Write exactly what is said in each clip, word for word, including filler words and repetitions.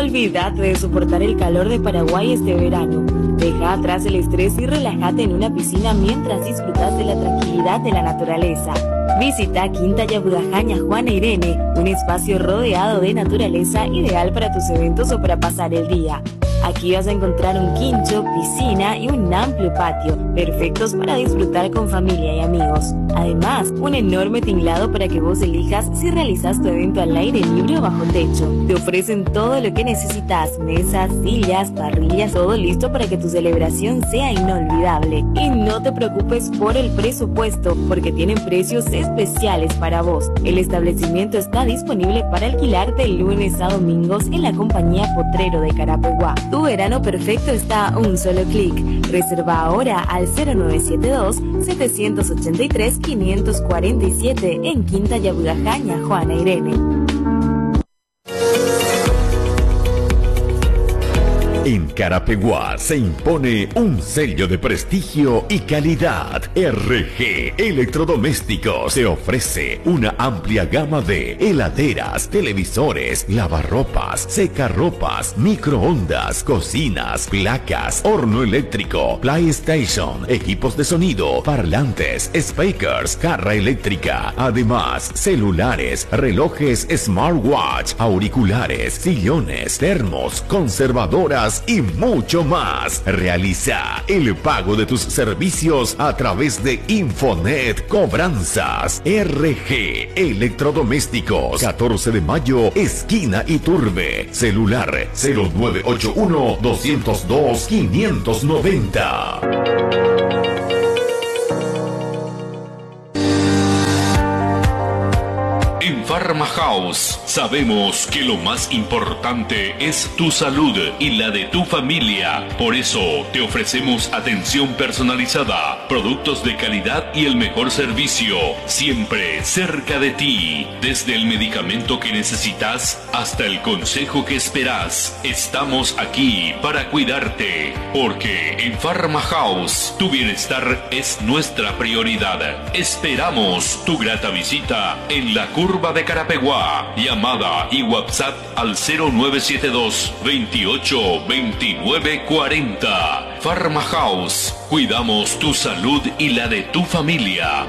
Olvídate de soportar el calor de Paraguay este verano. Deja atrás el estrés y relájate en una piscina mientras disfrutas de la tranquilidad de la naturaleza. Visita Quinta Yabugajaña Juana Irene, un espacio rodeado de naturaleza ideal para tus eventos o para pasar el día. Aquí vas a encontrar un quincho, piscina y un amplio patio, perfectos para disfrutar con familia y amigos. Además, un enorme tinglado para que vos elijas si realizas tu evento al aire libre o bajo techo. Te ofrecen todo lo que necesitas, mesas, sillas, parrillas, todo listo para que tu celebración sea inolvidable. Y no te preocupes por el presupuesto, porque tienen precios especiales para vos. El establecimiento está disponible para alquilar de lunes a domingos en la compañía Potrero de Carapeguá. Tu verano perfecto está a un solo clic. Reserva ahora al cero nueve siete dos, siete ocho tres, cinco cuatro siete en Quinta Yabugajaña Juana Irene. En Carapeguá se impone un sello de prestigio y calidad. R G Electrodomésticos te ofrece una amplia gama de heladeras, televisores, lavarropas, secarropas, microondas, cocinas, placas, horno eléctrico, PlayStation, equipos de sonido, parlantes, speakers, jarra eléctrica. Además, celulares, relojes smartwatch, auriculares, sillones, termos, conservadoras y mucho más. Realiza el pago de tus servicios a través de Infonet Cobranzas. R G Electrodomésticos, catorce de mayo, esquina Iturbe. Celular cero nueve ocho uno, dos cero dos, cinco nueve cero. En Pharma House sabemos que lo más importante es tu salud y la de tu familia. Por eso te ofrecemos atención personalizada, productos de calidad y el mejor servicio, siempre cerca de ti. Desde el medicamento que necesitas hasta el consejo que esperas, estamos aquí para cuidarte. Porque en Pharma House tu bienestar es nuestra prioridad. Esperamos tu grata visita en la curva de Carapeguá. Llamada y WhatsApp al cero nueve siete dos, veintiocho, veintinueve, cuarenta. Pharma House. Cuidamos tu salud y la de tu familia.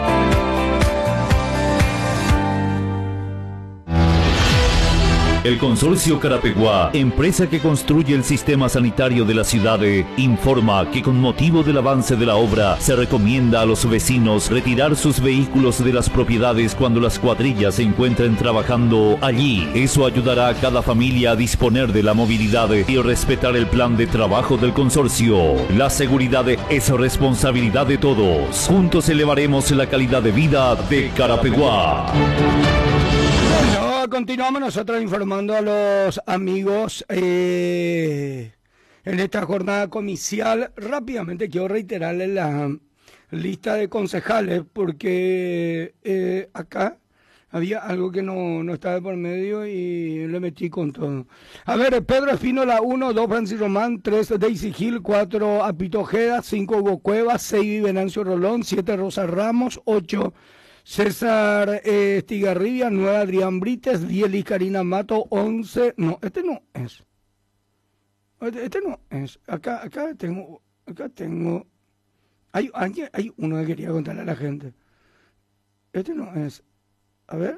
El Consorcio Carapeguá, empresa que construye el sistema sanitario de la ciudad, informa que con motivo del avance de la obra se recomienda a los vecinos retirar sus vehículos de las propiedades cuando las cuadrillas se encuentren trabajando allí. Eso ayudará a cada familia a disponer de la movilidad y respetar el plan de trabajo del consorcio. La seguridad es responsabilidad de todos. Juntos elevaremos la calidad de vida de Carapeguá. Bueno, continuamos nosotros informando a los amigos eh, en esta jornada comicial. Rápidamente quiero reiterarles la lista de concejales porque eh, acá había algo que no, no estaba por medio y le metí con todo. A ver, Pedro Espínola, uno, dos, Francis Román, tres, Daisy Gil, cuatro, Apito Ojeda, cinco, Hugo Cuevas, seis, Venancio Rolón, siete, Rosa Ramos, ocho, César eh, Estigarribia, nueve, Adrián Brites, diez, Liz Karina Mato, once, no, este no es. Este, este no es. Acá, acá tengo, acá tengo, hay, hay, hay uno que quería contarle a la gente. Este no es. A ver.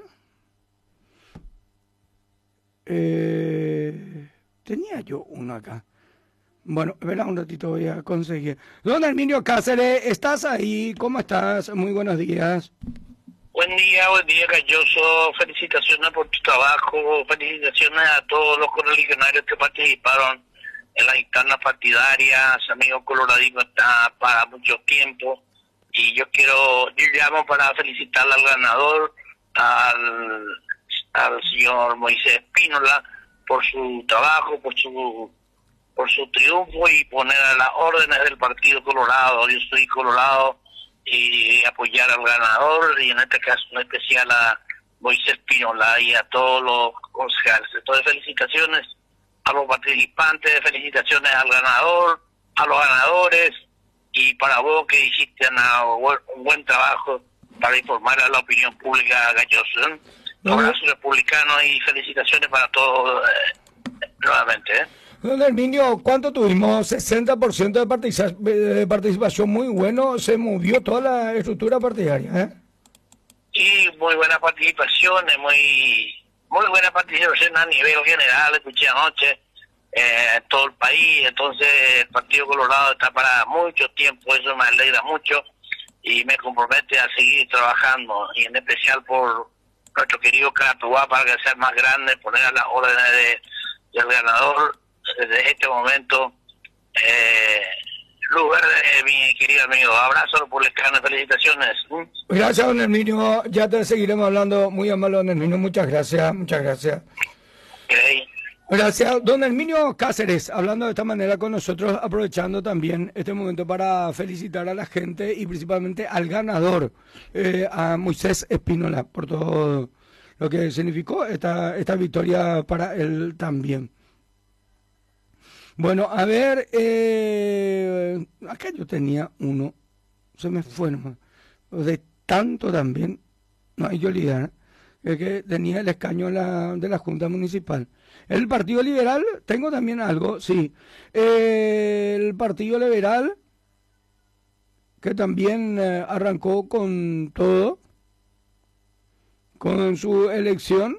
Eh, tenía yo uno acá. Bueno, verá, un ratito voy a conseguir. Don Herminio Cáceres, ¿estás ahí? ¿Cómo estás? Muy buenos días. Buen día, buen día, Galloso. Felicitaciones por tu trabajo. Felicitaciones a todos los correligionarios que participaron en las internas partidarias. Amigo Coloradino está para mucho tiempo. Y yo quiero, yo llamo para felicitar al ganador, al, al señor Moisés Espínola, por su trabajo, por su por su triunfo y poner a las órdenes del Partido Colorado. Yo soy colorado y apoyar al ganador, y en este caso en especial a Moisés Espínola y a todos los concejales. Entonces, felicitaciones a los participantes, felicitaciones al ganador, a los ganadores, y para vos que hiciste una, un buen trabajo para informar a la opinión pública, Galloso. Un abrazo republicano y felicitaciones para todos nuevamente. ¿eh? Don Herminio, ¿cuánto tuvimos? sesenta por ciento de, participa de participación, muy bueno, se movió toda la estructura partidaria, ¿eh? Y muy buena participación, muy muy buena participación a nivel general, escuché anoche, eh, en todo el país. Entonces el Partido Colorado está para mucho tiempo, eso me alegra mucho y me compromete a seguir trabajando, y en especial por nuestro querido Carapeguá, para que sea más grande, poner a las órdenes de, del ganador desde este momento. eh, Luz verde, mi querido amigo. Abrazo republicano, felicitaciones. Gracias, don Herminio. Ya te seguiremos hablando. Muy amable, don Herminio. Muchas gracias, muchas gracias. Okay. Gracias, don Herminio Cáceres, hablando de esta manera con nosotros, aprovechando también este momento para felicitar a la gente y principalmente al ganador, eh, a Moisés Espínola, por todo lo que significó esta, esta victoria para él también. Bueno, a ver, eh, acá yo tenía uno, se me fue nomás, de tanto también, no hay que olvidar, es que tenía el escaño de la, de la Junta Municipal. El Partido Liberal, tengo también algo, sí, eh, el Partido Liberal, que también eh, arrancó con todo, con su elección,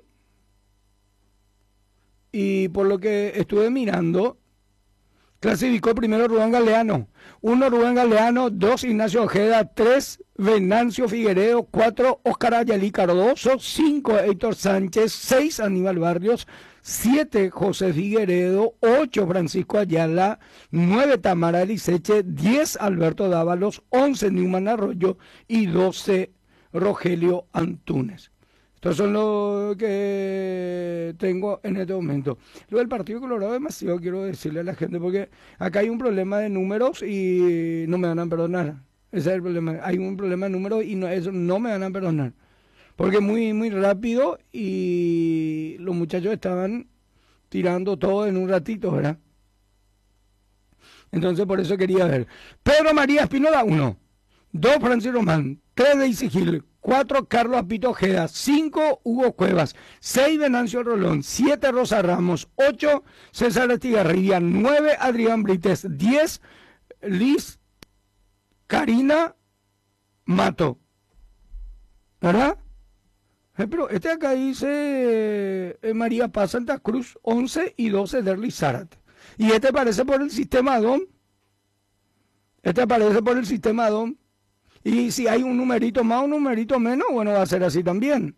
y por lo que estuve mirando, clasificó primero Rubén Galeano, uno Rubén Galeano, dos Ignacio Ojeda, tres Venancio Figueredo, cuatro Óscar Ayalí Cardoso, cinco Héctor Sánchez, seis Aníbal Barrios, siete José Figueredo, ocho Francisco Ayala, nueve Tamara Eliseche, diez Alberto Dávalos, once Newman Arroyo y doce Rogelio Antúnez. Estos son los que tengo en este momento. Lo del Partido Colorado demasiado quiero decirle a la gente, porque acá hay un problema de números y no me van a perdonar. Ese es el problema. Hay un problema de números y no, eso no me van a perdonar. Porque muy, muy rápido y los muchachos estaban tirando todo en un ratito, ¿verdad? Entonces por eso quería ver. Pedro María Espinola, uno. dos Francis Román. tres Daisy Gil. cuatro Carlos Apito Ojeda, cinco Hugo Cuevas, seis Venancio Rolón, siete Rosa Ramos, ocho César Estigarribia, nueve Adrián Brites, diez Liz Karina Mato. ¿Verdad? Eh, pero este acá dice eh, María Paz Santa Cruz, once y doce Derly Zárate. Y este aparece por el sistema D O M. Este aparece por el sistema D O M. Y si hay un numerito más, un numerito menos, bueno, va a ser así también.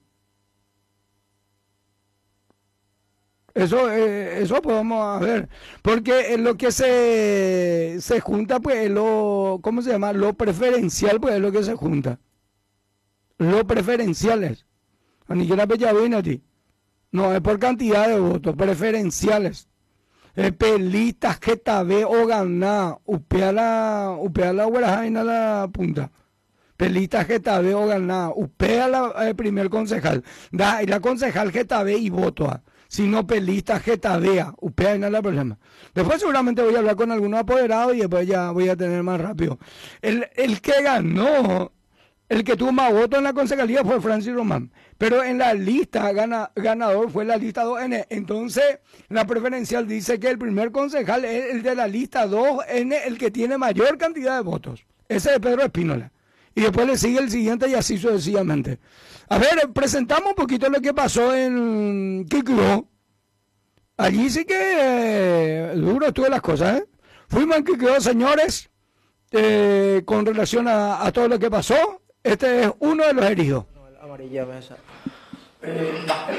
Eso, eh, eso podemos ver. Porque en lo que se, se junta, pues, es lo, ¿cómo se llama? Lo preferencial, pues, es lo que se junta. Lo preferencial es. Ni siquiera a ti. No, es por cantidad de votos, preferenciales. Eh, pelistas, G B o ganá, upea la, upea la Guarajaina la punta. Pelita G B o ganá, upea la eh, primer concejal, da la concejal G B y voto a, si no pelista G B a, upea y no la problema. Después seguramente voy a hablar con algunos apoderados y después ya voy a tener más rápido. El, el que ganó, el que tuvo más votos en la concejalía fue Francis Román, pero en la lista gana, ganador fue la lista dos N, entonces la preferencial dice que el primer concejal es el de la lista dos N, el que tiene mayor cantidad de votos, ese es Pedro Espínola. Y después le sigue el siguiente y así sucesivamente. A ver, presentamos un poquito lo que pasó en Quiqueo. Allí sí que eh, duro estuvo las cosas, ¿eh? Fuimos en Quiqueo, señores, eh, con relación a, a todo lo que pasó. Este es uno de los heridos. Amarilla mesa. Eh,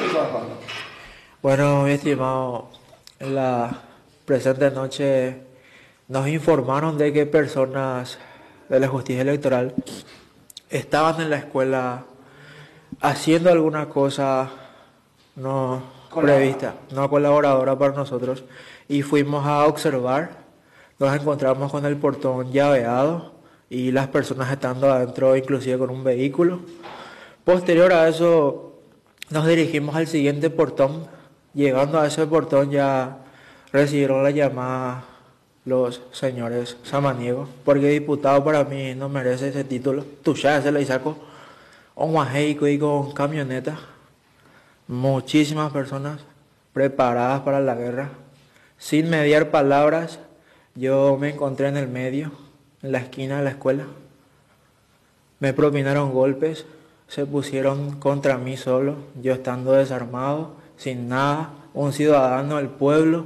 bueno, mi estimado, en la presente noche nos informaron de que personas de la justicia electoral estaban en la escuela haciendo alguna cosa no prevista, no colaboradora para nosotros, y fuimos a observar. Nos encontramos con el portón llaveado y las personas estando adentro, inclusive con un vehículo. Posterior a eso nos dirigimos al siguiente portón. Llegando a ese portón ya recibieron la llamada los señores samaniegos, porque diputado para mí no merece ese título. Tú ya se le saco un guajeico y con camioneta. Muchísimas personas preparadas para la guerra, Sin mediar palabras, yo me encontré en el medio, en la esquina de la escuela. Me propinaron golpes, se pusieron contra mí solo, yo estando desarmado, sin nada, un ciudadano del pueblo.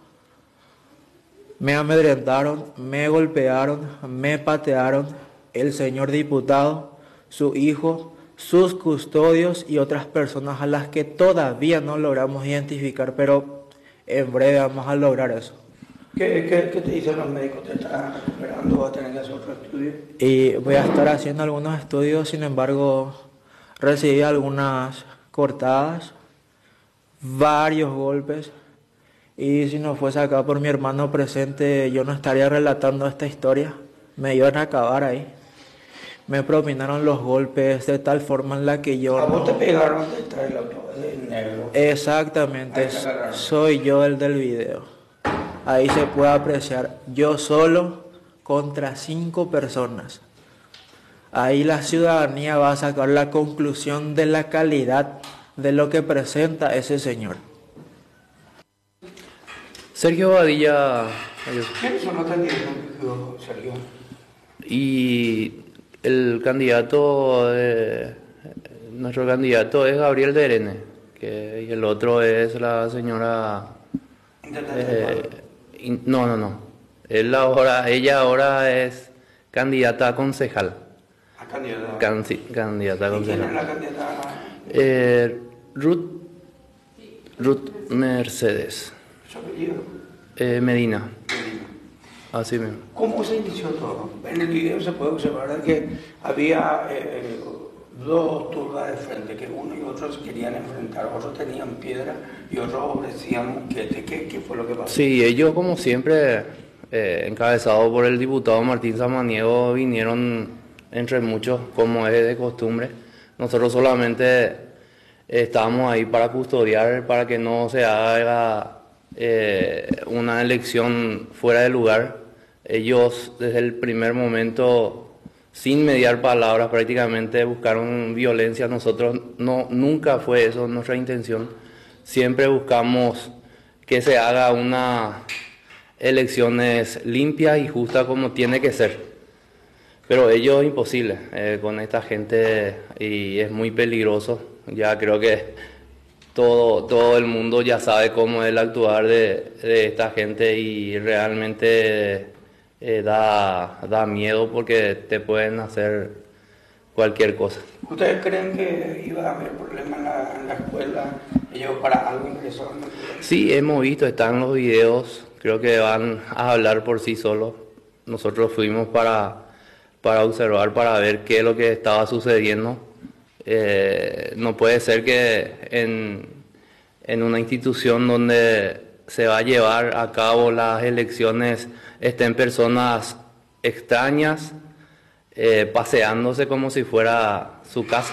Me amedrentaron, me golpearon, me patearon, el señor diputado, su hijo, sus custodios y otras personas a las que todavía no logramos identificar, pero en breve vamos a lograr eso. ¿Qué, qué, qué te dicen los médicos? ¿Te están recuperando? ¿Vas a tener que hacer otro estudio? Y voy a estar haciendo algunos estudios, sin embargo, recibí algunas cortadas, varios golpes, y si no fuese acá por mi hermano presente, yo no estaría relatando esta historia, me iban a acabar ahí. Me propinaron los golpes de tal forma en la que yo... ¿A vos no... te pegaron de estar el auto de negro? Exactamente, soy yo el del video. Ahí se puede apreciar, yo solo contra cinco personas. Ahí la ciudadanía va a sacar la conclusión de la calidad de lo que presenta ese señor. Sergio Badilla. ¿Quiénes son los candidatos que quedó, Sergio? Y el candidato, de, nuestro candidato es Gabriel Derene, que, y el otro es la señora... Eh, in, no, no, no. Él ahora, ella ahora es candidata a concejal. ¿A candidata? Can, sí, candidata a concejal. ¿Y quién es la candidata? Eh, Ruth, Ruth Mercedes. ¿Su apellido? Eh, Medina. Así mismo. ¿Cómo se inició todo? En el video se puede observar que había eh, dos turdas de frente, que uno y otro se querían enfrentar, otros tenían piedra y otros ofrecían moquete. ¿Qué, ¿Qué fue lo que pasó? Sí, ellos como siempre, eh, encabezados por el diputado Martín Samaniego, vinieron entre muchos, como es de costumbre. Nosotros solamente eh, estábamos ahí para custodiar, para que no se haga eh, una elección fuera de lugar. Ellos desde el primer momento, sin mediar palabras, prácticamente buscaron violencia. Nosotros no, nunca fue eso nuestra intención. Siempre buscamos que se haga una elecciones limpias y justas como tiene que ser. Pero ello es imposible eh, con esta gente y es muy peligroso. Ya creo que todo, todo el mundo ya sabe cómo es el actuar de, de esta gente y realmente eh, da, da miedo porque te pueden hacer cualquier cosa. ¿Ustedes creen que iba a haber problemas en la, en la escuela? ¿Ellos para algo ingresaron? Sí, hemos visto, están los videos, creo que van a hablar por sí solos. Nosotros fuimos para, para observar, para ver qué es lo que estaba sucediendo. Eh, no puede ser que en, en una institución donde se va a llevar a cabo las elecciones estén personas extrañas eh, paseándose como si fuera su casa.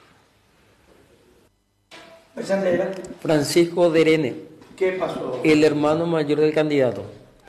Francisco Derene. ¿Qué pasó? El hermano mayor del candidato.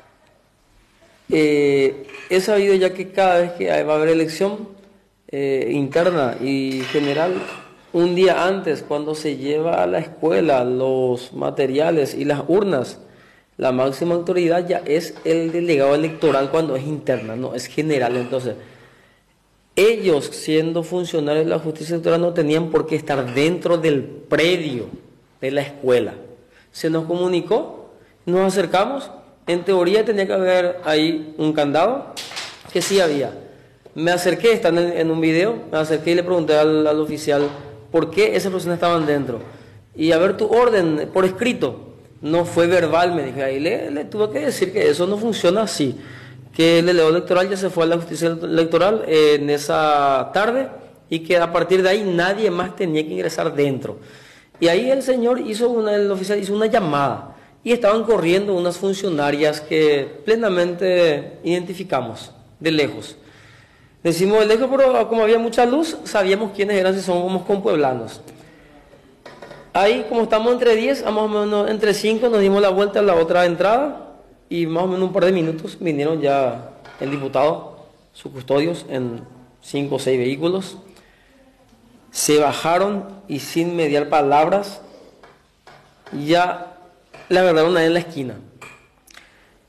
Eh, he sabido ya que cada vez que va a haber elección eh, interna y general, un día antes, cuando se lleva a la escuela los materiales y las urnas, la máxima autoridad ya es el delegado electoral cuando es interna, no es general. Entonces, ellos, siendo funcionarios de la justicia electoral, no tenían por qué estar dentro del predio de la escuela. Se nos comunicó, nos acercamos, en teoría tenía que haber ahí un candado, que sí había. Me acerqué, están en, en un video, me acerqué y le pregunté al, al oficial por qué esas personas estaban dentro. Y a ver tu orden por escrito. No fue verbal, me dije. Ahí le, le tuve que decir que eso no funciona así. Que el delegado electoral ya se fue a la justicia electoral en esa tarde y que a partir de ahí nadie más tenía que ingresar dentro. Y ahí el señor hizo una, el oficial hizo una llamada y estaban corriendo unas funcionarias que plenamente identificamos de lejos. Decimos de lejos, pero como había mucha luz, sabíamos quiénes eran, si somos compueblanos. Ahí, como estamos entre diez, más o menos entre cinco, nos dimos la vuelta a la otra entrada y más o menos un par de minutos vinieron ya el diputado, sus custodios, en cinco o seis vehículos. Se bajaron y sin mediar palabras, ya la agarraron ahí en la esquina.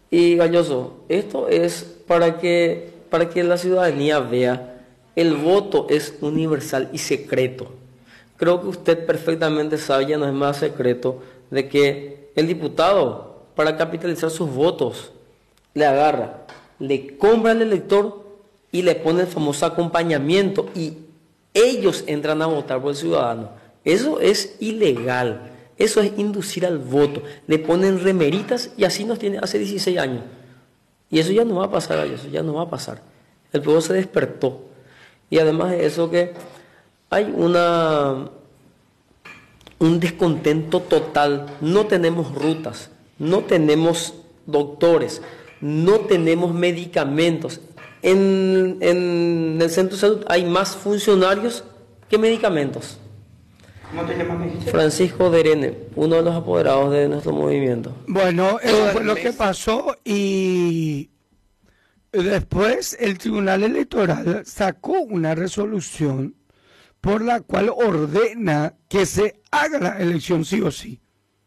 Y Galloso, esto es para que, para que la ciudadanía vea, el voto es universal y secreto. Creo que usted perfectamente sabe, ya no es más secreto, de que el diputado, para capitalizar sus votos, le agarra, le compra al elector y le pone el famoso acompañamiento y ellos entran a votar por el ciudadano. Eso es ilegal, eso es inducir al voto. Le ponen remeritas y así nos tiene hace dieciséis años. Y eso ya no va a pasar, eso ya no va a pasar. El pueblo se despertó. Y además de eso que hay una, un descontento total. No tenemos rutas, no tenemos doctores, no tenemos medicamentos. En, en el centro de salud hay más funcionarios que medicamentos. ¿Cómo te llamas, me dijiste? Francisco Derene, uno de los apoderados de nuestro movimiento. Bueno, eso fue lo que pasó y después el Tribunal Electoral sacó una resolución por la cual ordena que se haga la elección sí o sí.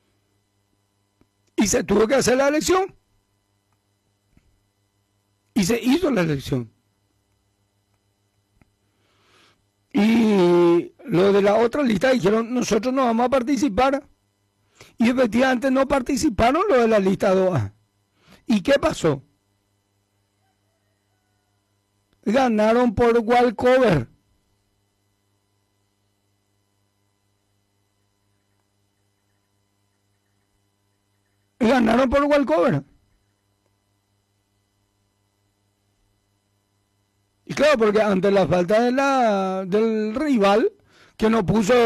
Y se tuvo que hacer la elección. Y se hizo la elección. Y lo de la otra lista dijeron, nosotros no vamos a participar. Y efectivamente no participaron los de la lista dos A. ¿Y qué pasó? Ganaron por walkover. Ganaron por walkover. Y claro, porque ante la falta de la, del rival, que no puso